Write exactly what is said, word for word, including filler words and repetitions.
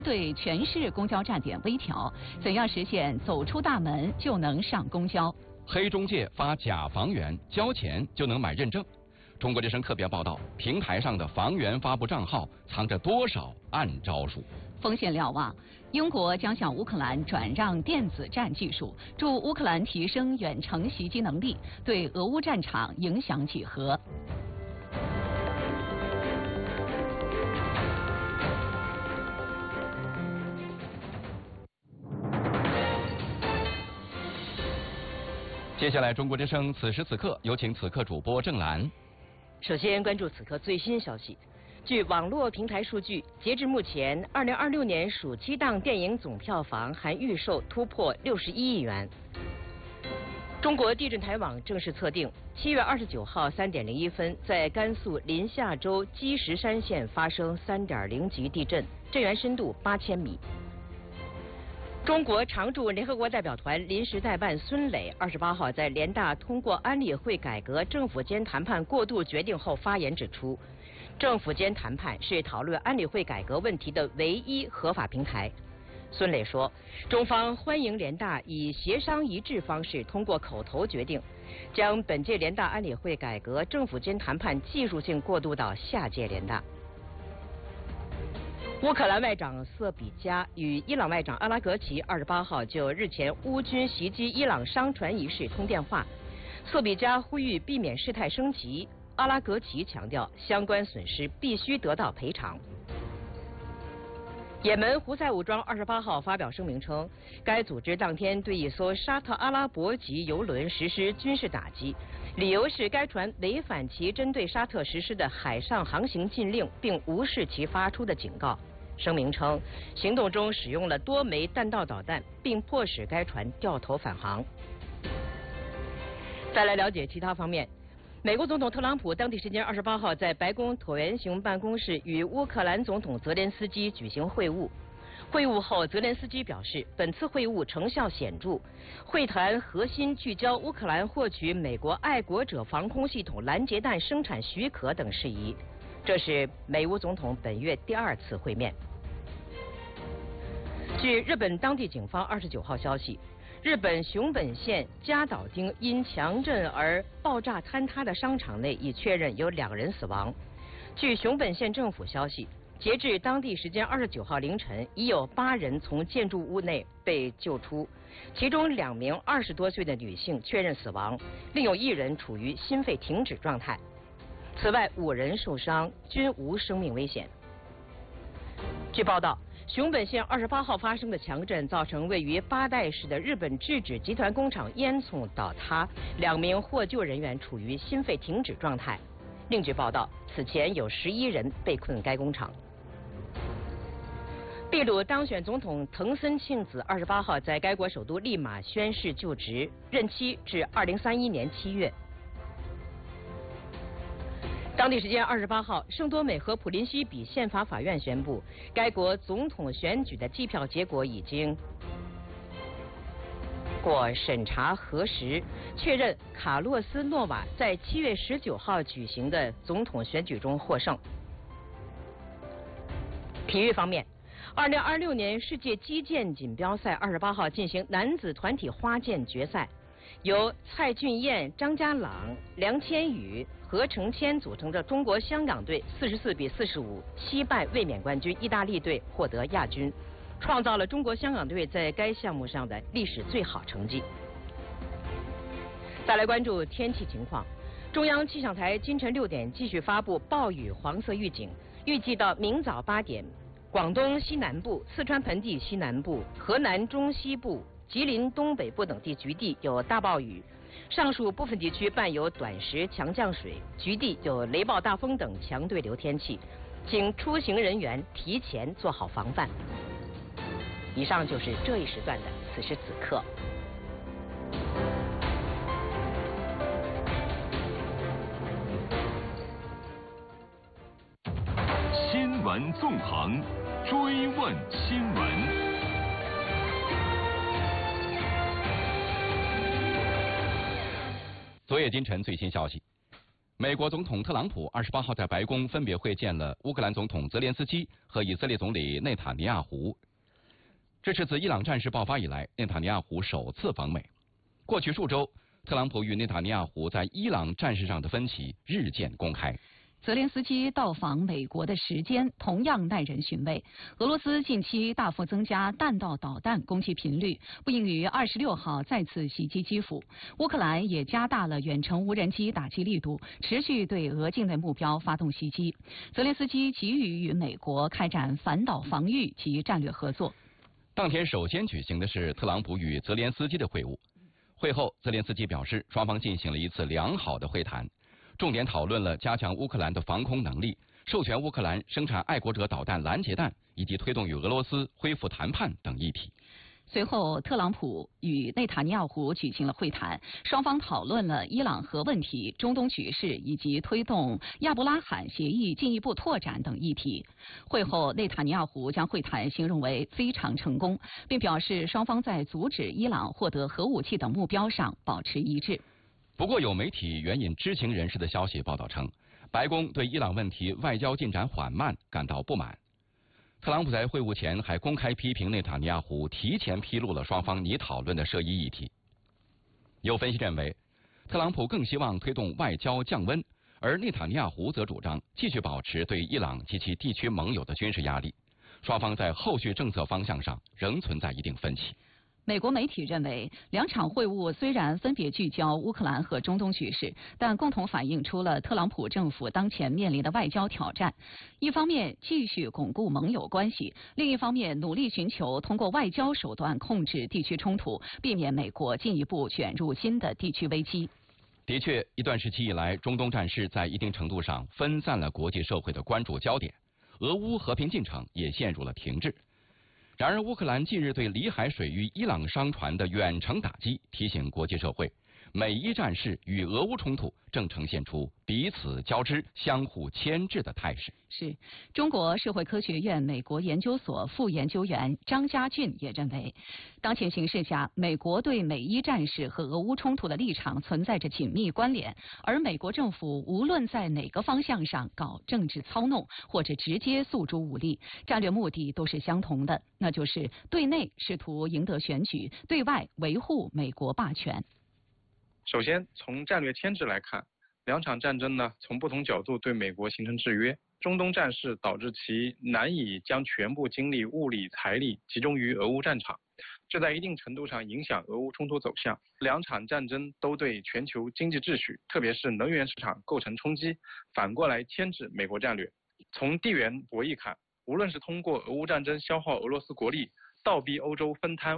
对全市公交站点微调，怎样实现走出大门就能上公交？ 黑中介发假房源，交钱就能买认证。中国之声特别报道：平台上的房源发布账号藏着多少暗招数？ 风险瞭望，英国将向乌克兰转让电子战技术，助乌克兰提升远程袭击能力，对俄乌战场影响几何？ 接下来，中国之声此时此刻有请此刻主播郑兰。 首先关注此刻最新消息。据网络平台数据，截至目前，二零二六年暑期档电影总票房含预售突破六十一亿元。中国地震台网正式测定，七月二十九号三点零一分，在甘肃临夏州积石山县发生三点零级地震，震源深度八千米。中国常驻联合国代表团临时代办孙磊二十八号在联大通过安理会改革政府间谈判过渡决定后发言指出，政府间谈判是讨论安理会改革问题的唯一合法平台。孙磊说，中方欢迎联大以协商一致方式通过口头决定，将本届联大安理会改革政府间谈判技术性过渡到下届联大。乌克兰外长瑟比加与伊朗外长阿拉格齐二十八号就日前乌军袭击伊朗商船一事通电话。瑟比加呼吁避免事态升级，阿拉格齐强调相关损失必须得到赔偿。也门胡塞武装二十八号发表声明称，该组织当天对一艘沙特阿拉伯籍油轮实施军事打击，理由是该船违反其针对沙特实施的海上航行禁令，并无视其发出的警告。声明称，行动中使用了多枚弹道导弹，并迫使该船掉头返航。再来了解其他方面，美国总统特朗普当地时间二十八号在白宫椭圆形办公室与乌克兰总统泽连斯基举行会晤。会晤后，泽连斯基表示，本次会晤成效显著，会谈核心聚焦乌克兰获取美国爱国者防空系统拦截弹生产许可等事宜。这是美乌总统本月第二次会面。据日本当地警方二十九号消息，日本熊本县加岛町因强震而爆炸坍塌的商场内已确认有两人死亡。据熊本县政府消息，截至当地时间二十九号凌晨，已有八人从建筑物内被救出，其中两名二十多岁的女性确认死亡，另有一人处于心肺停止状态。此外，五人受伤，均无生命危险。据报道，熊本县二十八号发生的强震造成位于八代市的日本制纸集团工厂烟囱倒塌，两名获救人员处于心肺停止状态。另据报道，此前有十一人被困该工厂。秘鲁当选总统藤森庆子二十八号在该国首都利马宣誓就职，任期至二零三一年七月。当地时间二十八号，圣多美和普林西比宪法法院宣布，该国总统选举的计票结果已经过审查核实，确认卡洛斯诺瓦在七月十九号举行的总统选举中获胜。体育方面，二零二六年世界击剑锦标赛二十八号进行男子团体花剑决赛，由蔡俊彦、张家朗、梁千羽、何成谦组成的中国香港队四十四比四十五惜败卫冕冠军意大利队，获得亚军，创造了中国香港队在该项目上的历史最好成绩。再来关注天气情况，中央气象台今晨六点继续发布暴雨黄色预警，预计到明早八点，广东西南部、四川盆地西南部、河南中西部、吉林东北部等地局地有大暴雨，上述部分地区伴有短时强降水，局地有雷暴大风等强对流天气，请出行人员提前做好防范。以上就是这一时段的此时此刻。 新闻纵横，追问新闻。 昨夜今晨最新消息， 美国总统特朗普二十八号在白宫分别会见了乌克兰总统泽连斯基和以色列总理内塔尼亚胡。这是自伊朗战事爆发以来，内塔尼亚胡首次访美。过去数周，特朗普与内塔尼亚胡在伊朗战事上的分歧日渐公开。 泽连斯基到访美国的时间同样耐人寻味。俄罗斯近期大幅增加弹道导弹攻击频率，不应于二十六号再次袭击基辅。乌克兰也加大了远程无人机打击力度，持续对俄境内目标发动袭击。泽连斯基急于与美国开展反导防御及战略合作。 当天首先举行的是特朗普与泽连斯基的会晤。会后，泽连斯基表示，双方进行了一次良好的会谈。重点讨论了加强乌克兰的防空能力、授权乌克兰生产爱国者导弹拦截弹，以及推动与俄罗斯恢复谈判等议题。 随后，特朗普与内塔尼亚胡举行了会谈，双方讨论了伊朗核问题、中东局势以及推动亚伯拉罕协议进一步拓展等议题。会后，内塔尼亚胡将会谈形容为非常成功，并表示双方在阻止伊朗获得核武器等目标上保持一致。 不过，有媒体援引知情人士的消息报道称，白宫对伊朗问题外交进展缓慢感到不满。特朗普在会晤前还公开批评内塔尼亚胡提前披露了双方拟讨论的涉议议题。有分析认为，特朗普更希望推动外交降温，而内塔尼亚胡则主张继续保持对伊朗及其地区盟友的军事压力。双方在后续政策方向上仍存在一定分歧。 美国媒体认为，两场会晤虽然分别聚焦乌克兰和中东局势，但共同反映出了特朗普政府当前面临的外交挑战。一方面继续巩固盟友关系，另一方面努力寻求通过外交手段控制地区冲突，避免美国进一步卷入新的地区危机。 的确，一段时期以来，中东战事在一定程度上分散了国际社会的关注焦点，俄乌和平进程也陷入了停滞。然而，乌克兰近日对里海水域伊朗商船的远程打击，提醒国际社会，美伊战事与俄乌冲突正呈现出彼此交织、相互牵制的态势。 是中国社会科学院美国研究所副研究员张家俊也认为，当前形势下，美国对美伊战事和俄乌冲突的立场存在着紧密关联，而美国政府无论在哪个方向上搞政治操弄，或者直接诉诸武力，战略目的都是相同的，那就是对内试图赢得选举，对外维护美国霸权。 首先，从战略牵制来看，两场战争呢，从不同角度对美国形成制约。中东战事导致其难以将全部精力、物力、财力集中于俄乌战场，这在一定程度上影响俄乌冲突走向。两场战争都对全球经济秩序，特别是能源市场构成冲击，反过来牵制美国战略。从地缘博弈看，无论是通过俄乌战争消耗俄罗斯国力，倒逼欧洲分摊